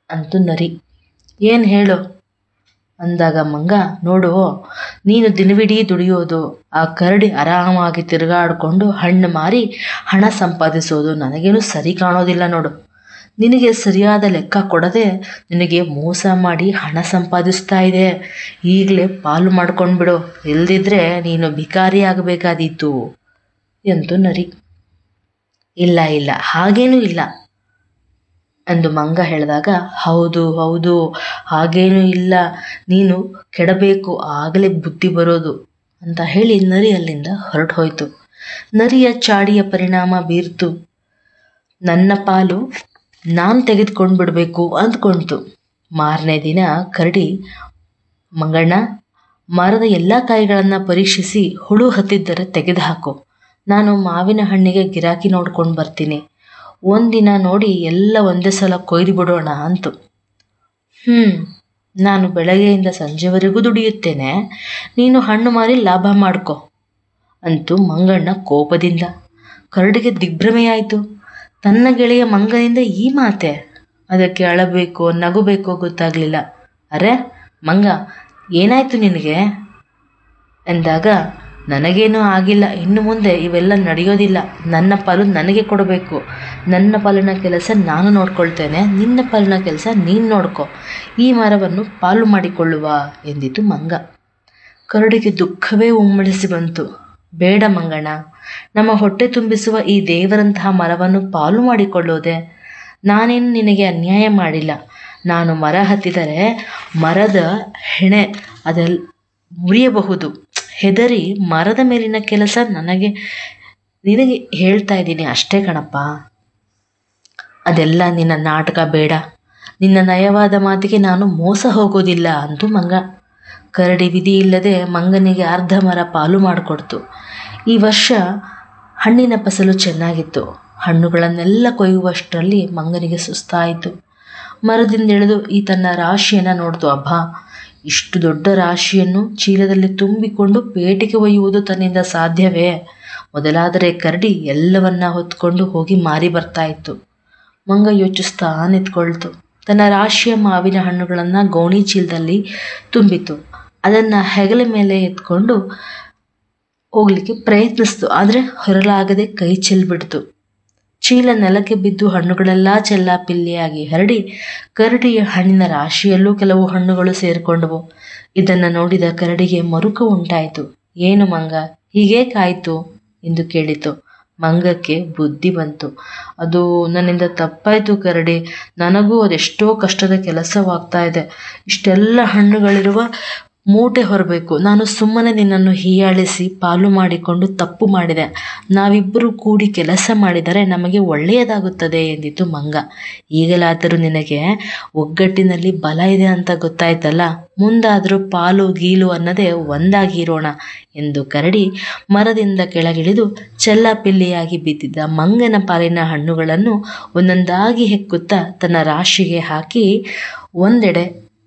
ಅಂತು ನರಿ. ಏನು ಹೇಳು ಅಂದಾಗ ಮಂಗ, ನೋಡು, ನೀನು ದಿನವಿಡೀ ದುಡಿಯೋದು, ಆ ಕರಡಿ ಆರಾಮಾಗಿ ತಿರುಗಾಡಿಕೊಂಡು ಹಣ್ಣು ಮಾರಿ ಹಣ ಸಂಪಾದಿಸೋದು ನನಗೇನು ಸರಿ ಕಾಣೋದಿಲ್ಲ ನೋಡು. ನಿನಗೆ ಸರಿಯಾದ ಲೆಕ್ಕ ಕೊಡದೆ ನಿನಗೆ ಮೋಸ ಮಾಡಿ ಹಣ ಸಂಪಾದಿಸ್ತಾ ಇದೆ. ಈಗಲೇ ಪಾಲು ಮಾಡ್ಕೊಂಡ್ಬಿಡು, ಇಲ್ದಿದ್ರೆ ನೀನು ಭಿಕಾರಿ ಆಗಬೇಕಾದೀತು ಎಂತು ನರಿ. ಇಲ್ಲ ಇಲ್ಲ, ಹಾಗೇನೂ ಇಲ್ಲ ಎಂದು ಮಂಗ ಹೇಳಿದಾಗ, ಹೌದು ಹೌದು, ಹಾಗೇನೂ ಇಲ್ಲ, ನೀನು ಕೆಡಬೇಕು, ಆಗಲೇ ಬುದ್ಧಿ ಬರೋದು ಅಂತ ಹೇಳಿ ನರಿ ಅಲ್ಲಿಂದ ಹೊರಟು ಹೋಯ್ತು. ನರಿಯ ಚಾಡಿಯ ಪರಿಣಾಮ ಬೀರ್ತು. ನನ್ನ ಪಾಲು ನಾನು ತೆಗೆದುಕೊಂಡು ಬಿಡಬೇಕು ಅಂದ್ಕೊಳ್ತು. ಮಾರನೇ ದಿನ ಕರಡಿ, ಮಂಗಣ್ಣ, ಮರದ ಎಲ್ಲ ಕಾಯಿಗಳನ್ನು ಪರೀಕ್ಷಿಸಿ ಹುಳು ಹತ್ತಿದ್ದರೆ ತೆಗೆದುಹಾಕು. ನಾನು ಮಾವಿನ ಹಣ್ಣಿಗೆ ಗಿರಾಕಿ ನೋಡ್ಕೊಂಡು ಬರ್ತೀನಿ. ಒಂದಿನ ನೋಡಿ ಎಲ್ಲ ಒಂದೇ ಸಲ ಕೊಯ್ದು ಬಿಡೋಣ ಅಂತು. ನಾನು ಬೆಳಗ್ಗೆಯಿಂದ ಸಂಜೆವರೆಗೂ ದುಡಿಯುತ್ತೇನೆ, ನೀನು ಹಣ್ಣು ಮಾರಿ ಲಾಭ ಮಾಡ್ಕೊ ಅಂತೂ ಮಂಗಣ್ಣ ಕೋಪದಿಂದ. ಕರಡಿಗೆ ದಿಗ್ಭ್ರಮೆಯಾಯಿತು. ತನ್ನ ಗೆಳೆಯ ಮಂಗನಿಂದ ಈ ಮಾತೆ. ಅದಕ್ಕೆ ಅಳಬೇಕೋ ನಗುಬೇಕೋ ಗೊತ್ತಾಗಲಿಲ್ಲ. ಅರೆ ಮಂಗ, ಏನಾಯ್ತು ನಿನಗೆ ಎಂದಾಗ, ನನಗೇನೂ ಆಗಿಲ್ಲ, ಇನ್ನು ಮುಂದೆ ಇವೆಲ್ಲ ನಡೆಯೋದಿಲ್ಲ, ನನ್ನ ಪಾಲು ನನಗೆ ಕೊಡಬೇಕು, ನನ್ನ ಪಾಲಿನ ಕೆಲಸ ನಾನು ನೋಡ್ಕೊಳ್ತೇನೆ, ನಿನ್ನ ಪಾಲಿನ ಕೆಲಸ ನೀನು ನೋಡ್ಕೊ, ಈ ಮರವನ್ನು ಪಾಲು ಮಾಡಿಕೊಳ್ಳುವ ಎಂದಿತು ಮಂಗ. ಕರಡಿಗೆ ದುಃಖವೇ ಉಮ್ಮಳಿಸಿ ಬಂತು. ಬೇಡ ಮಂಗಣ್ಣ, ನಮ್ಮ ಹೊಟ್ಟೆ ತುಂಬಿಸುವ ಈ ದೇವರಂತಹ ಮರವನ್ನು ಪಾಲು ಮಾಡಿಕೊಳ್ಳೋದೆ? ನಾನೇನು ನಿನಗೆ ಅನ್ಯಾಯ ಮಾಡಿಲ್ಲ. ನಾನು ಮರ ಹತ್ತಿದರೆ ಮರದ ಹೆಣೆ ಅದೆಲ್ಲ ಮುರಿಯಬಹುದು. ಹೆದರಿ ಮರದ ಮೇಲಿನ ಕೆಲಸ ನಿನಗೆ ಹೇಳ್ತಾ ಇದ್ದೀನಿ ಅಷ್ಟೇ ಕಣಪ್ಪ. ಅದೆಲ್ಲ ನಿನ್ನ ನಾಟಕ ಬೇಡ. ನಿನ್ನ ನಯವಾದ ಮಾತಿಗೆ ನಾನು ಮೋಸ ಹೋಗೋದಿಲ್ಲ ಅಂದು ಮಂಗ. ಕರಡಿ ವಿಧಿ ಇಲ್ಲದೆ ಮಂಗನಿಗೆ ಅರ್ಧ ಮರ ಪಾಲು ಮಾಡಿಕೊಡ್ತು. ಈ ವರ್ಷ ಹಣ್ಣಿನ ಫಸಲು ಚೆನ್ನಾಗಿತ್ತು. ಹಣ್ಣುಗಳನ್ನೆಲ್ಲ ಕೊಯ್ಯುವಷ್ಟರಲ್ಲಿ ಮಂಗನಿಗೆ ಸುಸ್ತಾಯಿತು. ಮರದಿಂದ ಇಳಿದು ಈ ತನ್ನ ರಾಶಿಯನ್ನು ನೋಡ್ತು. ಅಬ್ಬಾ, ಇಷ್ಟು ದೊಡ್ಡ ರಾಶಿಯನ್ನು ಚೀಲದಲ್ಲಿ ತುಂಬಿಕೊಂಡು ಪೇಟೆಗೆ ಒಯ್ಯುವುದು ತನ್ನಿಂದ ಸಾಧ್ಯವೇ? ಮೊದಲಾದರೆ ಕರಡಿ ಎಲ್ಲವನ್ನ ಹೊತ್ಕೊಂಡು ಹೋಗಿ ಮಾರಿ ಬರ್ತಾ ಇತ್ತು. ಮಂಗ ಯೋಚಿಸ್ತಾ ನಿಂತ್ಕೊಳ್ತು. ತನ್ನ ರಾಶಿಯ ಮಾವಿನ ಹಣ್ಣುಗಳನ್ನು ಗೋಣಿ ಚೀಲದಲ್ಲಿ ತುಂಬಿತು. ಅದನ್ನು ಹೆಗಲ ಮೇಲೆ ಎತ್ಕೊಂಡು ಹೋಗ್ಲಿಕ್ಕೆ ಪ್ರಯತ್ನಿಸ್ತು. ಆದರೆ ಹೊರಲಾಗದೆ ಕೈ ಚೆಲ್ಬಿಡ್ತು. ಚೀಲ ನೆಲಕ್ಕೆ ಬಿದ್ದು ಹಣ್ಣುಗಳೆಲ್ಲ ಚೆಲ್ಲಾಪಿಲ್ಲಿಯಾಗಿ ಹರಡಿ ಕರಡಿಯ ಹಣ್ಣಿನ ರಾಶಿಯಲ್ಲೂ ಕೆಲವು ಹಣ್ಣುಗಳು ಸೇರಿಕೊಂಡವು. ಇದನ್ನು ನೋಡಿದ ಕರಡಿಗೆ ಮರುಕ ಉಂಟಾಯಿತು. ಏನು ಮಂಗ, ಹೀಗೇಕಾಯಿತು ಎಂದು ಕೇಳಿತು. ಮಂಗಕ್ಕೆ ಬುದ್ಧಿ ಬಂತು. ಅದು ನನ್ನಿಂದ ತಪ್ಪಾಯಿತು ಕರಡಿ, ನನಗೂ ಅದೆಷ್ಟೋ ಕಷ್ಟದ ಕೆಲಸವಾಗ್ತಾ ಇದೆ. ಇಷ್ಟೆಲ್ಲ ಹಣ್ಣುಗಳಿರುವ ಮೂಟೆ ಹೊರಬೇಕು. ನಾನು ಸುಮ್ಮನೆ ನಿನ್ನನ್ನು ಹೀಯಾಳಿಸಿ ಪಾಲು ಮಾಡಿಕೊಂಡು ತಪ್ಪು ಮಾಡಿದೆ. ನಾವಿಬ್ಬರು ಕೂಡಿ ಕೆಲಸ ಮಾಡಿದರೆ ನಮಗೆ ಒಳ್ಳೆಯದಾಗುತ್ತದೆ ಎಂದಿತು ಮಂಗ. ಈಗಲಾದರೂ ನಿನಗೆ ಒಗ್ಗಟ್ಟಿನಲ್ಲಿ ಬಲ ಇದೆ ಅಂತ ಗೊತ್ತಾಯ್ತಲ್ಲ, ಮುಂದಾದರೂ ಪಾಲು ಗೀಲು ಅನ್ನದೇ ಒಂದಾಗಿರೋಣ ಎಂದು ಕರಡಿ ಮರದಿಂದ ಕೆಳಗಿಳಿದು ಚೆಲ್ಲಾಪಿಲ್ಲಿಯಾಗಿ ಬಿದ್ದಿದ್ದ ಮಂಗನ ಪಾಲಿನ ಹಣ್ಣುಗಳನ್ನು ಒಂದೊಂದಾಗಿ ಹೆಕ್ಕುತ್ತಾ ತನ್ನ ರಾಶಿಗೆ ಹಾಕಿ ಒಂದೆಡೆ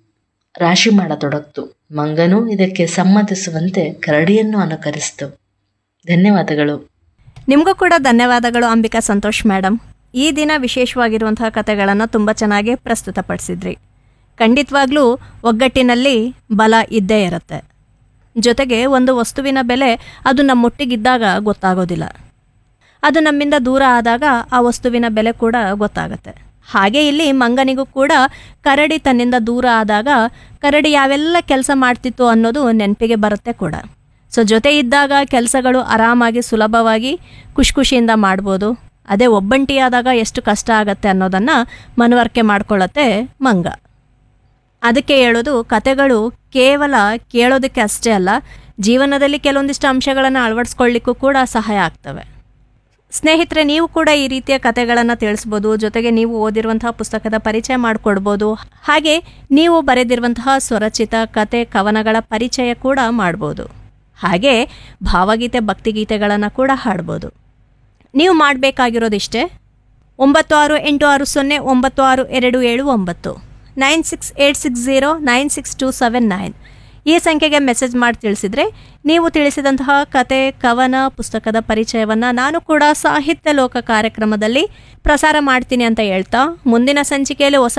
ರಾಶಿ ಮಾಡತೊಡಗಿತು. ಮಂಗನು ಇದಕ್ಕೆ ಸಮ್ಮತಿಸುವಂತೆ ಕರಡಿಯನ್ನು ಅನುಕರಿಸಿತು. ಧನ್ಯವಾದಗಳು. ನಿಮಗೂ ಕೂಡ ಧನ್ಯವಾದಗಳು ಅಂಬಿಕಾ ಸಂತೋಷ್ ಮೇಡಮ್. ಈ ದಿನ ವಿಶೇಷವಾಗಿರುವಂತಹ ಕಥೆಗಳನ್ನು ತುಂಬ ಚೆನ್ನಾಗಿ ಪ್ರಸ್ತುತಪಡಿಸಿದ್ರಿ. ಖಂಡಿತವಾಗ್ಲೂ ಒಗ್ಗಟ್ಟಿನಲ್ಲಿ ಬಲ ಇದ್ದೇ ಇರುತ್ತೆ. ಜೊತೆಗೆ ಒಂದು ವಸ್ತುವಿನ ಬೆಲೆ ಅದು ನಮ್ಮೊಟ್ಟಿಗಿದ್ದಾಗ ಗೊತ್ತಾಗೋದಿಲ್ಲ, ಅದು ನಮ್ಮಿಂದ ದೂರ ಆದಾಗ ಆ ವಸ್ತುವಿನ ಬೆಲೆ ಕೂಡ ಗೊತ್ತಾಗುತ್ತೆ. ಹಾಗೆ ಇಲ್ಲಿ ಮಂಗನಿಗೂ ಕೂಡ ಕರಡಿ ತನ್ನಿಂದ ದೂರ ಆದಾಗ ಕರಡಿ ಯಾವೆಲ್ಲ ಕೆಲಸ ಮಾಡ್ತಿತ್ತು ಅನ್ನೋದು ನೆನಪಿಗೆ ಬರುತ್ತೆ ಕೂಡ. ಸೊ ಜೊತೆ ಇದ್ದಾಗ ಕೆಲಸಗಳು ಆರಾಮಾಗಿ ಸುಲಭವಾಗಿ ಖುಷಿಯಿಂದ ಮಾಡ್ಬೋದು. ಅದೇ ಒಬ್ಬಂಟಿಯಾದಾಗ ಎಷ್ಟು ಕಷ್ಟ ಆಗತ್ತೆ ಅನ್ನೋದನ್ನು ಮನವರಿಕೆ ಮಾಡ್ಕೊಳ್ಳುತ್ತೆ ಮಂಗ. ಅದಕ್ಕೆ ಹೇಳೋದು, ಕತೆಗಳು ಕೇವಲ ಕೇಳೋದಕ್ಕೆ ಅಷ್ಟೇ ಅಲ್ಲ, ಜೀವನದಲ್ಲಿ ಕೆಲವೊಂದಿಷ್ಟು ಅಂಶಗಳನ್ನು ಅಳವಡಿಸ್ಕೊಳ್ಳಿಕ್ಕೂ ಕೂಡ ಸಹಾಯ ಆಗ್ತವೆ. ಸ್ನೇಹಿತರೆ, ನೀವು ಕೂಡ ಈ ರೀತಿಯ ಕತೆಗಳನ್ನು ತಿಳಿಸ್ಬೋದು. ಜೊತೆಗೆ ನೀವು ಓದಿರುವಂತಹ ಪುಸ್ತಕದ ಪರಿಚಯ ಮಾಡಿಕೊಡ್ಬೋದು. ಹಾಗೆ ನೀವು ಬರೆದಿರುವಂತಹ ಸ್ವರಚಿತ ಕತೆ ಕವನಗಳ ಪರಿಚಯ ಕೂಡ ಮಾಡ್ಬೋದು. ಹಾಗೆ ಭಾವಗೀತೆ ಭಕ್ತಿಗೀತೆಗಳನ್ನು ಕೂಡ ಹಾಡ್ಬೋದು. ನೀವು ಮಾಡಬೇಕಾಗಿರೋದಿಷ್ಟೇ, 9686096279 9686096279 ಈ ಸಂಖ್ಯೆಗೆ ಮೆಸೇಜ್ ಮಾಡಿ ತಿಳಿಸಿದರೆ ನೀವು ತಿಳಿಸಿದಂತಹ ಕತೆ ಕವನ ಪುಸ್ತಕದ ಪರಿಚಯವನ್ನು ನಾನು ಕೂಡ ಸಾಹಿತ್ಯ ಲೋಕ ಕಾರ್ಯಕ್ರಮದಲ್ಲಿ ಪ್ರಸಾರ ಮಾಡ್ತೀನಿ ಅಂತ ಹೇಳ್ತಾ, ಮುಂದಿನ ಸಂಚಿಕೆಯಲ್ಲಿ ಹೊಸ